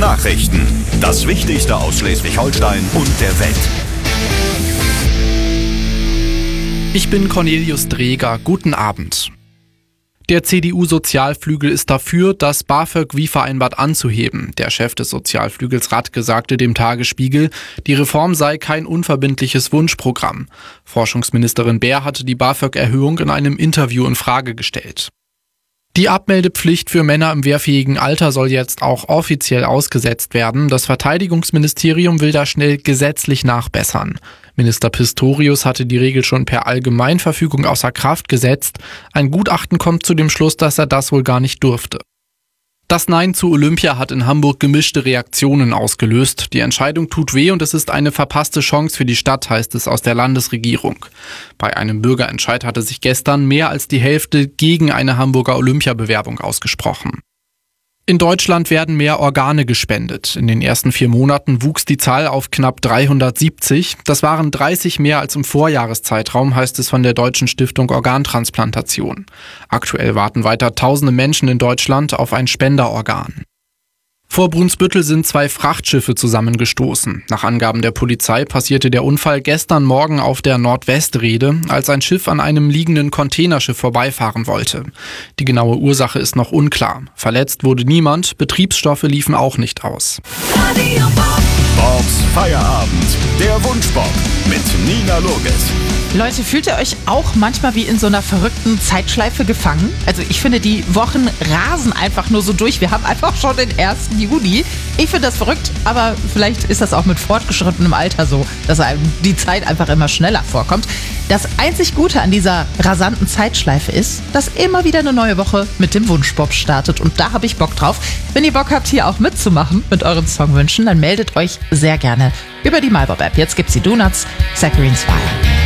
Nachrichten. Das Wichtigste aus Schleswig-Holstein und der Welt. Ich bin Cornelius Dreger. Guten Abend. Der CDU-Sozialflügel ist dafür, das BAföG wie vereinbart anzuheben. Der Chef des Sozialflügels Radke sagte dem Tagesspiegel, die Reform sei kein unverbindliches Wunschprogramm. Forschungsministerin Baer hatte die BAföG-Erhöhung in einem Interview in Frage gestellt. Die Abmeldepflicht für Männer im wehrfähigen Alter soll jetzt auch offiziell ausgesetzt werden. Das Verteidigungsministerium will da schnell gesetzlich nachbessern. Minister Pistorius hatte die Regel schon per Allgemeinverfügung außer Kraft gesetzt. Ein Gutachten kommt zu dem Schluss, dass er das wohl gar nicht durfte. Das Nein zu Olympia hat in Hamburg gemischte Reaktionen ausgelöst. Die Entscheidung tut weh und es ist eine verpasste Chance für die Stadt, heißt es aus der Landesregierung. Bei einem Bürgerentscheid hatte sich gestern mehr als die Hälfte gegen eine Hamburger Olympiabewerbung ausgesprochen. In Deutschland werden mehr Organe gespendet. In den ersten 4 Monaten wuchs die Zahl auf knapp 370. Das waren 30 mehr als im Vorjahreszeitraum, heißt es von der Deutschen Stiftung Organtransplantation. Aktuell warten weiter tausende Menschen in Deutschland auf ein Spenderorgan. Vor Brunsbüttel sind 2 Frachtschiffe zusammengestoßen. Nach Angaben der Polizei passierte der Unfall gestern Morgen auf der Nordwestrede, als ein Schiff an einem liegenden Containerschiff vorbeifahren wollte. Die genaue Ursache ist noch unklar. Verletzt wurde niemand, Betriebsstoffe liefen auch nicht aus. Bobs Feierabend, der Wunschbob mit Nina Loges. Leute, fühlt ihr euch auch manchmal wie in so einer verrückten Zeitschleife gefangen? Also ich finde, die Wochen rasen einfach nur so durch. Wir haben einfach schon den 1. Juni. Ich finde das verrückt, aber vielleicht ist das auch mit fortgeschrittenem Alter so, dass einem die Zeit einfach immer schneller vorkommt. Das einzig Gute an dieser rasanten Zeitschleife ist, dass immer wieder eine neue Woche mit dem Wunschbob startet. Und da habe ich Bock drauf. Wenn ihr Bock habt, hier auch mitzumachen mit euren Songwünschen, dann meldet euch sehr gerne über die MyBob-App. Jetzt gibt's die Donuts, Saccharine Spire.